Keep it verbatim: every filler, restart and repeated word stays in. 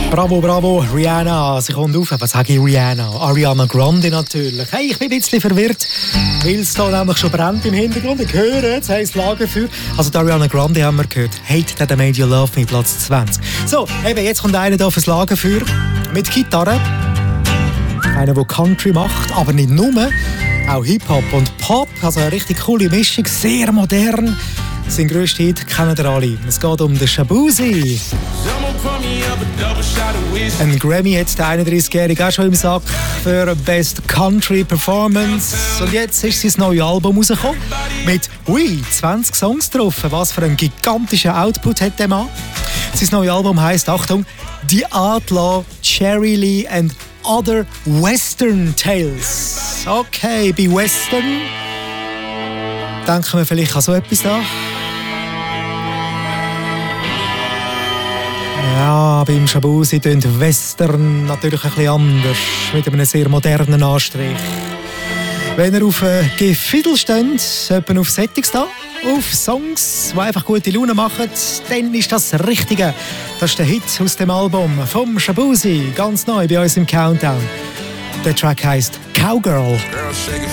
Bravo, bravo, Rihanna. Sie kommt auf, was sage ich Rihanna? Ariana Grande natürlich. Hey, ich bin ein bisschen verwirrt, weil es da nämlich schon brennt im Hintergrund. Ich höre, jetzt heisst Lagerfeuer. Also die Ariana Grande haben wir gehört. Hate That I Made You Love Me, Platz zwanzig. So, eben, jetzt kommt einer hier fürs Lagerfeuer mit Gitarre. Einer, der Country macht, aber nicht nur. Auch Hip-Hop und Pop, also eine richtig coole Mischung, sehr modern. Sein grösster Hit kennen ihr alle. Es geht um den Shaboozey. Ein Grammy hat der einunddreißigjährige auch schon im Sack für Best Country Performance. Und jetzt ist sein neues Album rausgekommen. Mit, ui, zwanzig Songs drauf. Was für einen gigantischen Output hat der Mann. Sein neues Album heisst, Achtung, The Outlaw, Cherry Lee and Other Western Tales. Okay, bei Western denken wir vielleicht an so etwas da. Ja, beim Shaboozey tönt Western natürlich ein bisschen anders, mit einem sehr modernen Anstrich. Wenn ihr auf äh, Gefiedel steht, etwa auf Settings da, auf Songs, die einfach gute Laune machen, dann ist das das Richtige. Das ist der Hit aus dem Album vom Shaboozey, ganz neu bei uns im Countdown. Der Track heisst Cowgirl.